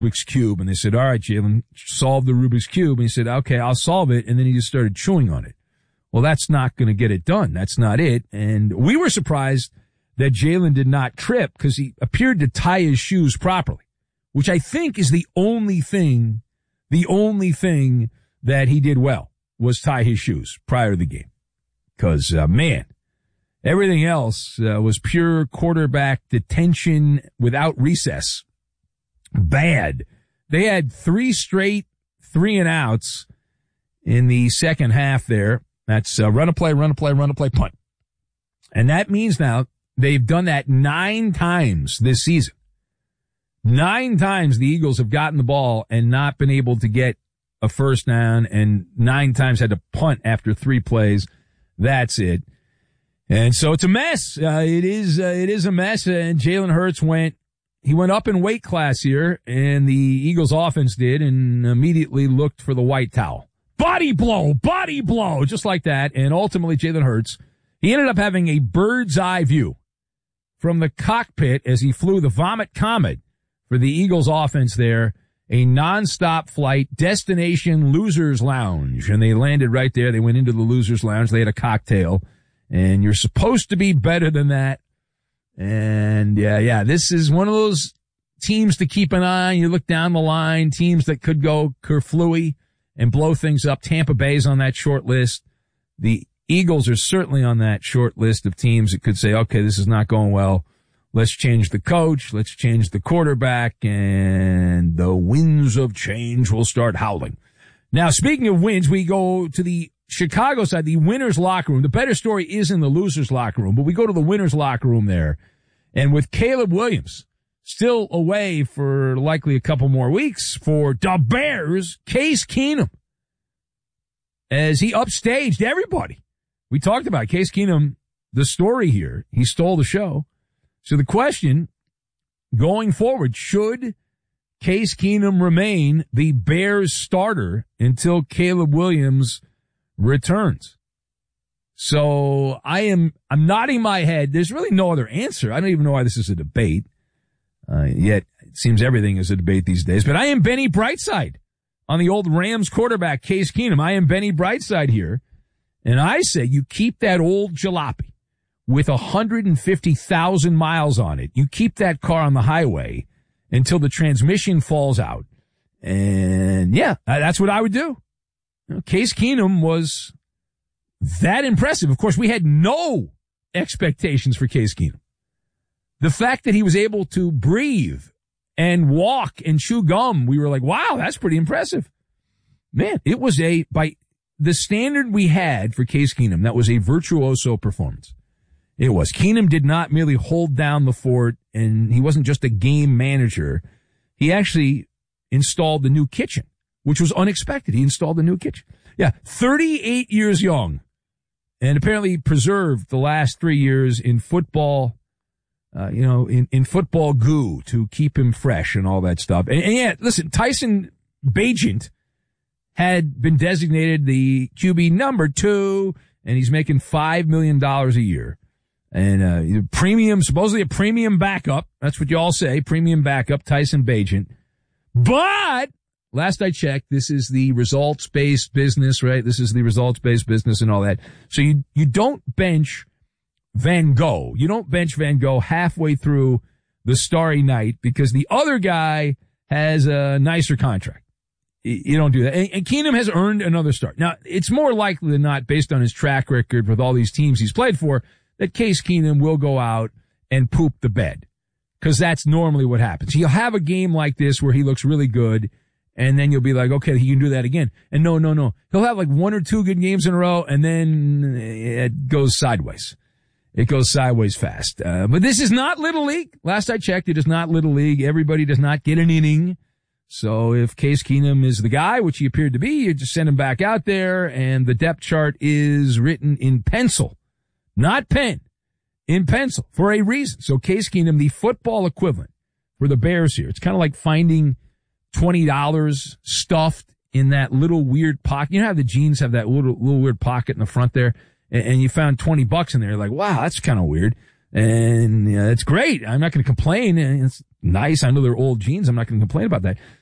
Rubik's Cube. And they said, all right, Jalen, solve the Rubik's Cube. And he said, okay, I'll solve it. And then he just started chewing on it. Well, that's not going to get it done. That's not it. And we were surprised that Jalen did not trip because he appeared to tie his shoes properly, which I think is the only thing that he did well was tie his shoes prior to the game. Because, man, everything else was pure quarterback detention without recess. Bad. They had 3 straight 3-and-outs in the second half there. That's run a play, punt. And that means now they've done that 9 times this season. 9 times the Eagles have gotten the ball and not been able to get a first down, and 9 times had to punt after 3 plays. That's it. And so it's a mess. It is a mess. And Jalen Hurts went up in weight class here, and the Eagles offense did, and immediately looked for the white towel. Body blow, just like that. And ultimately, Jalen Hurts, he ended up having a bird's eye view from the cockpit as he flew the Vomit Comet for the Eagles offense there, a nonstop flight, destination Losers Lounge. And they landed right there. They went into the Losers Lounge. They had a cocktail. And you're supposed to be better than that. And yeah, this is one of those teams to keep an eye on. You look down the line, teams that could go kerflooey and blow things up. Tampa Bay's on that short list. The Eagles are certainly on that short list of teams that could say, okay, this is not going well. Let's change the coach. Let's change the quarterback, and the winds of change will start howling. Now, speaking of winds, we go to the Chicago side, the winners' locker room. The better story is in the losers' locker room, but we go to the winners' locker room there. And with Caleb Williams still away for likely a couple more weeks for the Bears, Case Keenum, as he upstaged everybody. We talked about Case Keenum, the story here. He stole the show. So the question going forward, should Case Keenum remain the Bears starter until Caleb Williams returns? So I'm nodding my head. There's really no other answer. I don't even know why this is a debate. Yet it seems everything is a debate these days. But I am Benny Brightside on the old Rams quarterback, Case Keenum. I am Benny Brightside here. And I say you keep that old jalopy with 150,000 miles on it. You keep that car on the highway until the transmission falls out. And yeah, that's what I would do. You know, Case Keenum was that impressive. Of course, we had no expectations for Case Keenum. The fact that he was able to breathe and walk and chew gum, we were like, wow, that's pretty impressive. Man, it was by the standard we had for Case Keenum, that was a virtuoso performance. It was. Keenum did not merely hold down the fort, and he wasn't just a game manager. He actually installed the new kitchen, which was unexpected. He installed the new kitchen. Yeah, 38 years young, and apparently preserved the last 3 years in football, in football goo to keep him fresh and all that stuff. And yeah, listen, Tyson Bagent had been designated the QB number 2, and he's making $5 million a year. And supposedly a premium backup. That's what you all say, premium backup, Tyson Bagent. But last I checked, this is the results-based business, right? This is the results-based business and all that. So you don't bench Van Gogh. You don't bench Van Gogh halfway through the starry night because the other guy has a nicer contract. You don't do that. And Keenum has earned another start. Now, it's more likely than not, based on his track record with all these teams he's played for, that Case Keenum will go out and poop the bed. Because that's normally what happens. He'll have a game like this where he looks really good, and then you'll be like, okay, he can do that again. And no. He'll have like 1 or 2 good games in a row, and then it goes sideways. It goes sideways fast. But this is not Little League. Last I checked, it is not Little League. Everybody does not get an inning. So if Case Keenum is the guy, which he appeared to be, you just send him back out there, and the depth chart is written in pencil. Not pen, in pencil, for a reason. So Case Keenum, the football equivalent for the Bears here. It's kind of like finding $20 stuffed in that little weird pocket. You know how the jeans have that little weird pocket in the front there? And you found $20 in there. You're like, wow, that's kind of weird. And it's great. I'm not going to complain. And it's nice. I know they're old jeans. I'm not going to complain about that.